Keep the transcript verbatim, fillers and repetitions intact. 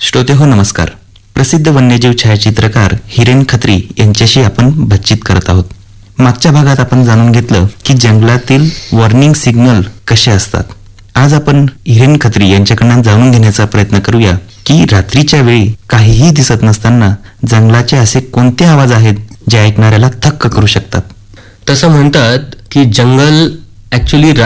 श्रोते हो नमस्कार. प्रसिद्ध वन्यजीव छायाचित्रकार हिरेन खत्री यांच्याशी आपण बातचीत करत आहोत. मागच्या भागात आपण जाणून घेतलं की जंगलातील वॉर्निंग सिग्नल कसे असतात. आज आपण हिरेन खत्री यांच्याकडून जाणून घेण्याचा प्रयत्न करूया की रात्रीच्या वेळी काहीही दिसत नसताना जंगलाचे असे कोणते आवाज आहेत जे ऐकणाऱ्याला थक्क करू शकतात. तसं म्हणतात की जंगल ऍक्च्युली